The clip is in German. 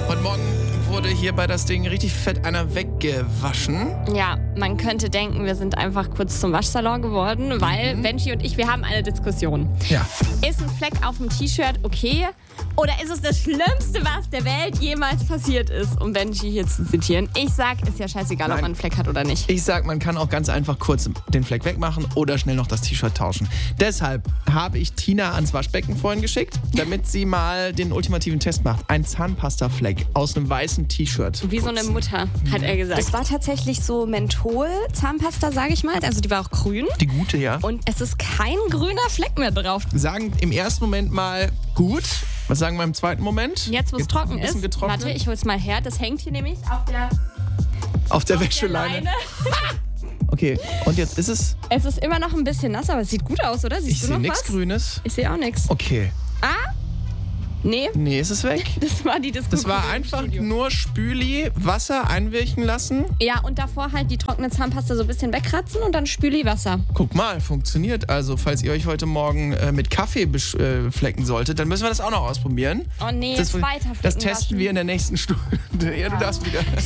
Heute Morgen wurde hier bei das Ding richtig fett einer weggewaschen. Ja, man könnte denken, wir sind einfach kurz zum Waschsalon geworden, weil Benji und ich, wir haben eine Diskussion. Ja. Ist ein Fleck auf dem T-Shirt okay? Oder ist es das Schlimmste, was der Welt jemals passiert ist, um Benji hier zu zitieren? Ich sag, ist ja scheißegal, ob man einen Fleck hat oder nicht. Ich sag, man kann auch ganz einfach kurz den Fleck wegmachen oder schnell noch das T-Shirt tauschen. Deshalb habe ich Tina ans Waschbecken vorhin geschickt, damit sie mal den ultimativen Test macht. Ein Zahnpastafleck aus einem weißen T-Shirt. Wie so eine Mutter, hat er gesagt. Es war tatsächlich so Menthol-Zahnpasta, sage ich mal. Also die war auch grün. Die gute, ja. Und es ist kein grüner Fleck mehr drauf. Sagen im ersten Moment mal gut. Was sagen wir im zweiten Moment? Jetzt, wo es trocken ist. Getrocknet. Warte, ich hol's mal her. Das hängt hier nämlich auf der Wäscheleine. Okay, und jetzt ist es... Es ist immer noch ein bisschen nass, aber es sieht gut aus, oder? Siehst du noch was? Ich sehe nichts Grünes. Ich sehe auch nichts. Okay. Nee. Nee, ist es weg? Das war die Diskussion. Das war einfach nur Spüli, Wasser einwirken lassen. Ja, und davor halt die trockene Zahnpasta so ein bisschen wegkratzen und dann Spüli Wasser. Guck mal, funktioniert. Also, falls ihr euch heute Morgen mit Kaffee flecken solltet, dann müssen wir das auch noch ausprobieren. Oh nee, jetzt weiter flecken Das testen wir in der nächsten Stunde. Ja, du darfst wieder.